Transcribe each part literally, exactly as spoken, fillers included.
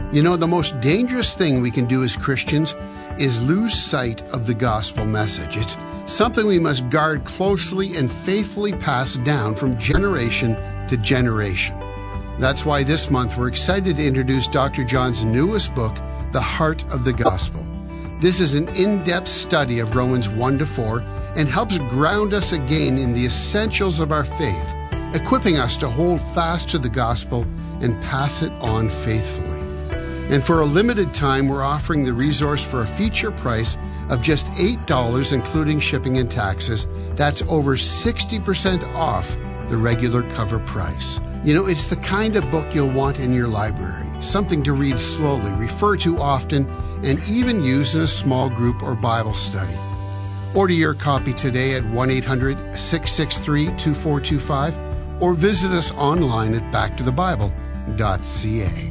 You know, the most dangerous thing we can do as Christians is lose sight of the gospel message. It's something we must guard closely and faithfully pass down from generation to generation. That's why this month we're excited to introduce Doctor John's newest book, The Heart of the Gospel. This is an in-depth study of Romans one to four and helps ground us again in the essentials of our faith, equipping us to hold fast to the gospel and pass it on faithfully. And for a limited time, we're offering the resource for a feature price of just eight dollars, including shipping and taxes. That's over sixty percent off the regular cover price. You know, it's the kind of book you'll want in your library, something to read slowly, refer to often, and even use in a small group or Bible study. Order your copy today at one eight hundred, six six three, two four two five or visit us online at back to the bible dot c a.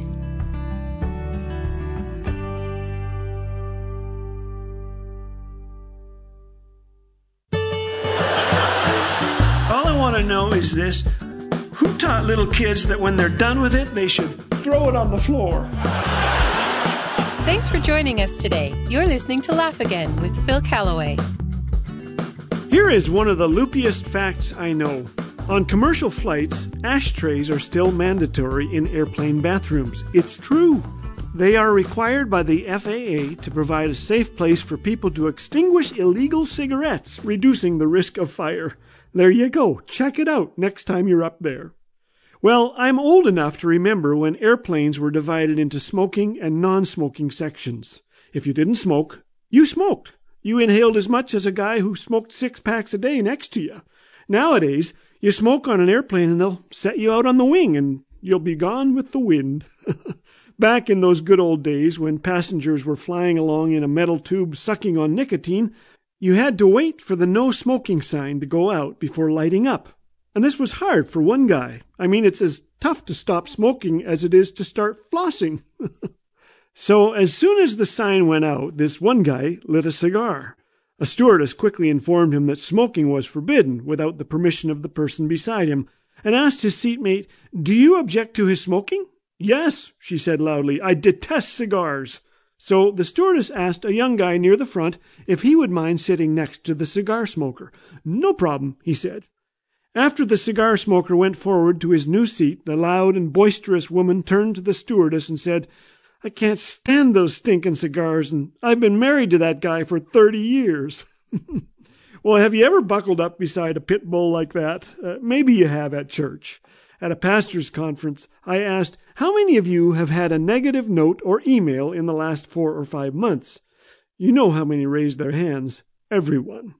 I know is this: who taught little kids that when they're done with it, they should throw it on the floor? Thanks for joining us today. You're listening to Laugh Again with Phil Callaway. Here is one of the loopiest facts I know. On commercial flights, ashtrays are still mandatory in airplane bathrooms. It's true. They are required by the F A A to provide a safe place for people to extinguish illegal cigarettes, reducing the risk of fire. There you go. Check it out next time you're up there. Well, I'm old enough to remember when airplanes were divided into smoking and non-smoking sections. If you didn't smoke, you smoked. You inhaled as much as a guy who smoked six packs a day next to you. Nowadays, you smoke on an airplane and they'll set you out on the wing and you'll be gone with the wind. Back in those good old days when passengers were flying along in a metal tube sucking on nicotine, you had to wait for the no smoking sign to go out before lighting up. And this was hard for one guy. I mean, it's as tough to stop smoking as it is to start flossing. So as soon as the sign went out, this one guy lit a cigar. A stewardess quickly informed him that smoking was forbidden without the permission of the person beside him, and asked his seatmate, "Do you object to his smoking?" "Yes," she said loudly, "I detest cigars." So the stewardess asked a young guy near the front if he would mind sitting next to the cigar smoker. "No problem," he said. After the cigar smoker went forward to his new seat, the loud and boisterous woman turned to the stewardess and said, "I can't stand those stinking cigars, and I've been married to that guy for thirty years. Well, have you ever buckled up beside a pit bull like that? Uh, maybe you have at church. At a pastor's conference, I asked, how many of you have had a negative note or email in the last four or five months? You know how many raised their hands. Everyone.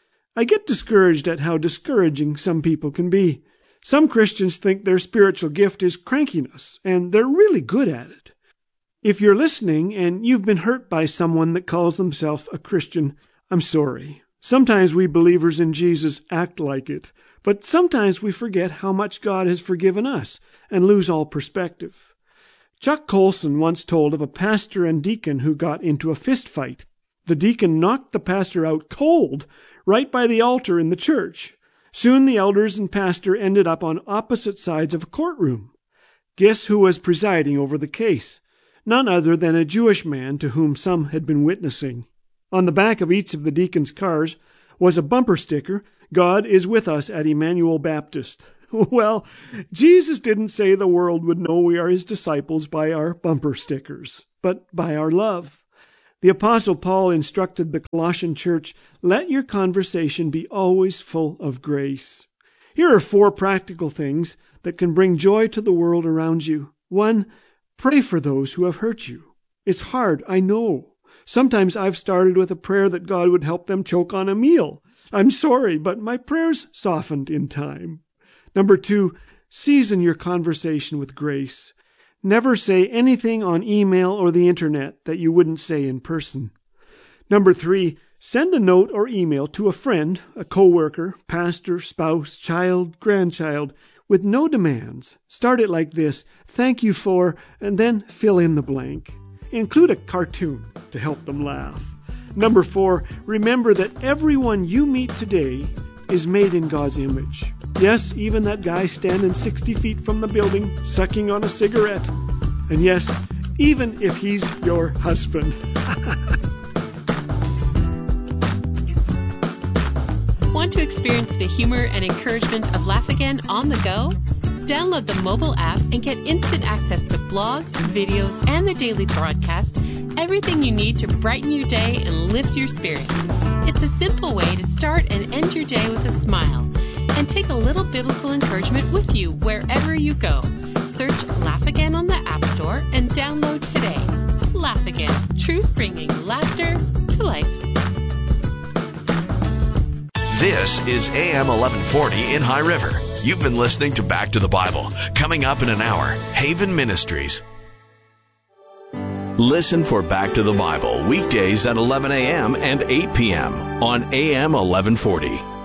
I get discouraged at how discouraging some people can be. Some Christians think their spiritual gift is crankiness, and they're really good at it. If you're listening and you've been hurt by someone that calls themselves a Christian, I'm sorry. Sometimes we believers in Jesus act like it. But sometimes we forget how much God has forgiven us and lose all perspective. Chuck Colson once told of a pastor and deacon who got into a fist fight. The deacon knocked the pastor out cold right by the altar in the church. Soon the elders and pastor ended up on opposite sides of a courtroom. Guess who was presiding over the case? None other than a Jewish man to whom some had been witnessing. On the back of each of the deacon's cars was a bumper sticker, "God is with us at Emmanuel Baptist." Well, Jesus didn't say the world would know we are his disciples by our bumper stickers, but by our love. The Apostle Paul instructed the Colossian church, "Let your conversation be always full of grace." Here are four practical things that can bring joy to the world around you. One, pray for those who have hurt you. It's hard, I know. Sometimes I've started with a prayer that God would help them choke on a meal. I'm sorry, but my prayers softened in time. Number two, season your conversation with grace. Never say anything on email or the internet that you wouldn't say in person. Number three, send a note or email to a friend, a coworker, pastor, spouse, child, grandchild, with no demands. Start it like this: thank you for, and then fill in the blank. Include a cartoon to help them laugh. Number four, remember that everyone you meet today is made in God's image. Yes, even that guy standing sixty feet from the building, sucking on a cigarette. And yes, even if he's your husband. Want to experience the humor and encouragement of Laugh Again on the go? Download the mobile app and get instant access to blogs, videos, and the daily broadcast, everything you need to brighten your day and lift your spirits. It's a simple way to start and end your day with a smile. And take a little biblical encouragement with you wherever you go. Search Laugh Again on the App Store and download today. Laugh Again, truth bringing laughter to life. This is A M eleven forty in High River. You've been listening to Back to the Bible. Coming up in an hour, Haven Ministries. Listen for Back to the Bible weekdays at eleven a.m. and eight p.m. on A M eleven forty.